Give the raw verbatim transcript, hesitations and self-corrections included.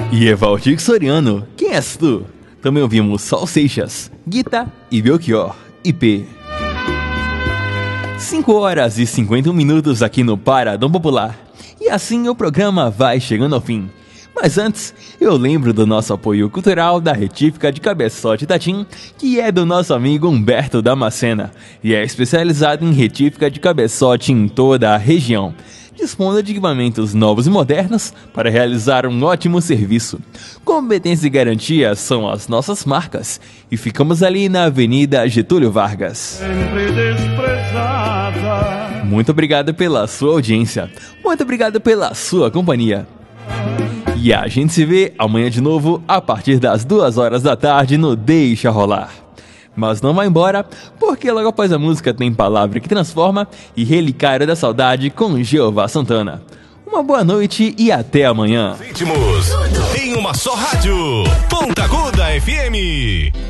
E Evaldir Soriano, quem és tu? Também ouvimos Sol Seixas, Guita e Belchior, I P. cinco horas e cinquenta e um minutos aqui no Paradão Popular. E assim o programa vai chegando ao fim. Mas antes, eu lembro do nosso apoio cultural da Retífica de Cabeçote Itatim, que é do nosso amigo Humberto Damascena, e é especializado em retífica de cabeçote em toda a região, dispondo de equipamentos novos e modernos para realizar um ótimo serviço. Competência e garantia são as nossas marcas, e ficamos ali na Avenida Getúlio Vargas. Muito obrigado pela sua audiência, muito obrigado pela sua companhia. E a gente se vê amanhã de novo a partir das duas horas da tarde no Deixa Rolar. Mas não vai embora, porque logo após a música tem Palavra que Transforma e Relicário da Saudade com Jeová Santana. Uma boa noite e até amanhã. Ritmos em uma só rádio, Ponta Aguda F M.